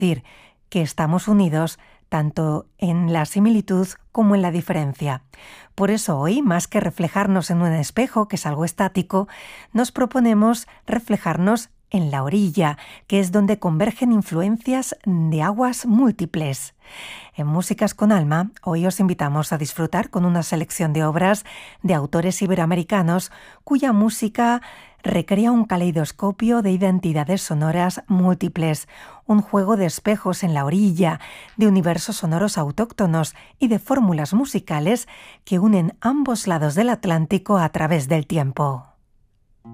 decir que estamos unidos tanto en la similitud como en la diferencia. Por eso hoy, más que reflejarnos en un espejo, que es algo estático, nos proponemos reflejarnos en la orilla, que es donde convergen influencias de aguas múltiples. En Músicas con Alma, hoy os invitamos a disfrutar con una selección de obras de autores iberoamericanos cuya música recrea un caleidoscopio de identidades sonoras múltiples, un juego de espejos en la orilla, de universos sonoros autóctonos y de fórmulas musicales que unen ambos lados del Atlántico a través del tiempo.